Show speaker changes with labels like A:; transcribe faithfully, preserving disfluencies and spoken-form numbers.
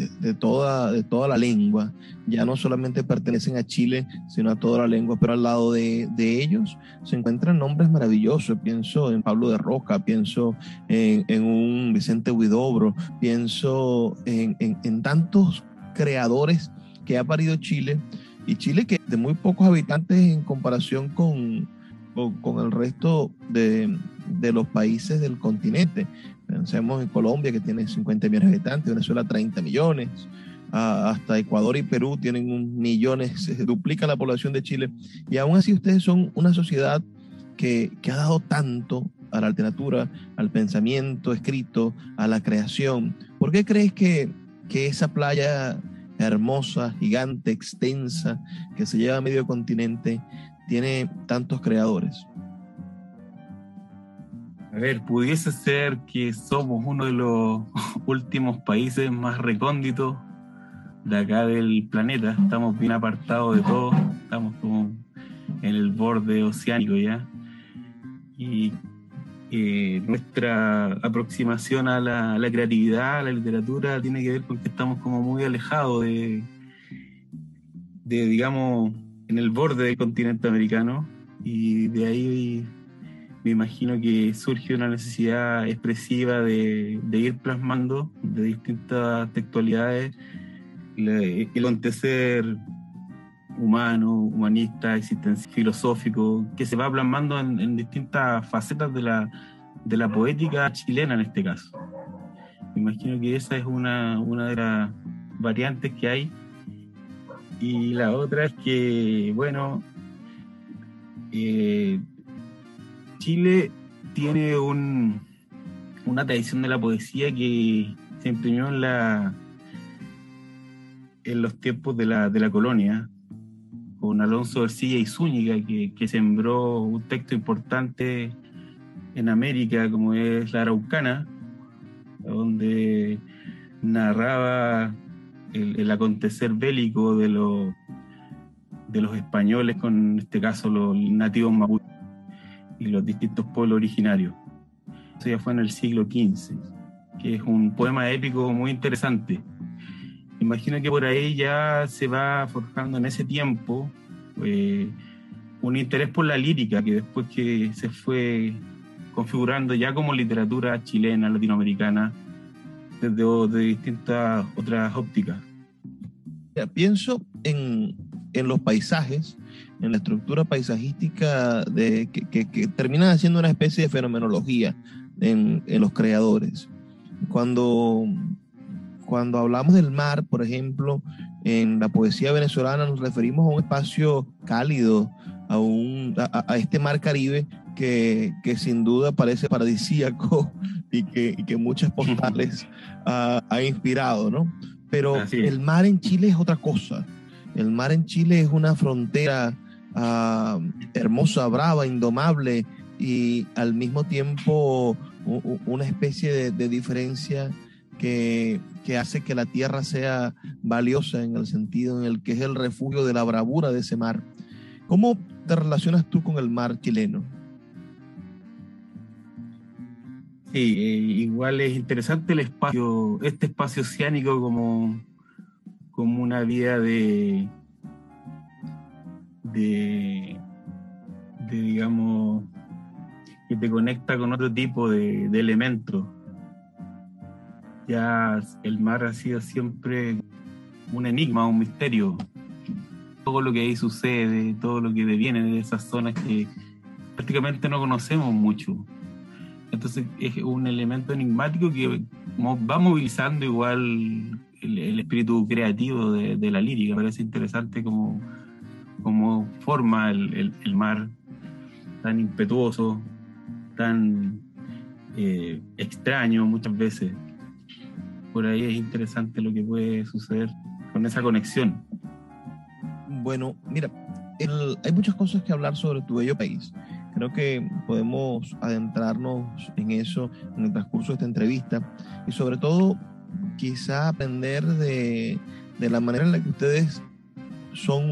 A: de, de, toda, de toda la lengua. Ya no solamente pertenecen a Chile, sino a toda la lengua, pero al lado de, de ellos se encuentran nombres maravillosos. Pienso en Pablo de Roca, pienso en, en un Vicente Huidobro, pienso en, en, en tantos creadores que ha parido Chile, y Chile que de muy pocos habitantes en comparación con, con, con el resto de, de los países del continente. Pensemos en Colombia, que tiene cincuenta millones de habitantes, Venezuela treinta millones, uh, hasta Ecuador y Perú tienen un millones, se duplica la población de Chile, y aún así ustedes son una sociedad que, que ha dado tanto a la literatura, al pensamiento escrito, a la creación. ¿Por qué crees que, que esa playa hermosa, gigante, extensa, que se lleva a medio continente, tiene tantos creadores?
B: A ver, pudiese ser que somos uno de los últimos países más recónditos de acá del planeta. Estamos bien apartados de todo, estamos como en el borde oceánico ya. Y eh, nuestra aproximación a la, a la creatividad, a la literatura, tiene que ver con que estamos como muy alejados de, de, digamos, en el borde del continente americano, y de ahí me imagino que surge una necesidad expresiva de, de ir plasmando de distintas textualidades el, el acontecer humano, humanista, existencial, filosófico, que se va plasmando en, en distintas facetas de la, de la poética chilena en este caso. Me imagino que esa es una, una de las variantes que hay. Y la otra es que, bueno, eh, Chile tiene un, una tradición de la poesía que se imprimió en, la, en los tiempos de la, de la colonia, con Alonso Ercilla y Zúñiga, que, que sembró un texto importante en América, como es La Araucana, donde narraba el, el acontecer bélico de, lo, de los españoles, con en este caso los nativos mapuches y los distintos pueblos originarios. Eso ya fue en el siglo quince, que es un poema épico muy interesante. Imagino que por ahí ya se va forjando en ese tiempo eh, un interés por la lírica, que después que se fue configurando ya como literatura chilena, latinoamericana, desde de distintas otras ópticas.
A: Ya, pienso en, en los paisajes, en la estructura paisajística de, que, que, que termina siendo una especie de fenomenología en, en los creadores. Cuando, cuando hablamos del mar, por ejemplo, en la poesía venezolana nos referimos a un espacio cálido, a, un, a, a este mar Caribe que, que sin duda parece paradisíaco y que, y que muchas postales uh, ha inspirado, ¿no? Pero el mar en Chile es otra cosa. El mar en Chile es una frontera uh, hermosa, brava, indomable, y al mismo tiempo una especie de, de diferencia que, que hace que la tierra sea valiosa, en el sentido en el que es el refugio de la bravura de ese mar. ¿Cómo te relacionas tú con el mar chileno?
B: Sí, eh, igual es interesante el espacio, este espacio oceánico como, como una vía de, de, de, digamos, que te conecta con otro tipo de, de elementos. Ya el mar ha sido siempre un enigma, un misterio. Todo lo que ahí sucede, todo lo que deviene de esas zonas que prácticamente no conocemos mucho. Entonces es un elemento enigmático que va movilizando igual el, el espíritu creativo de, de la lírica. Me parece interesante cómo, cómo forma el, el, el mar tan impetuoso, tan eh, extraño muchas veces. Por ahí es interesante lo que puede suceder con esa conexión.
A: Bueno, mira, el, hay muchas cosas que hablar sobre tu bello país. Creo que podemos adentrarnos en eso en el transcurso de esta entrevista, y sobre todo quizá aprender de, de la manera en la que ustedes son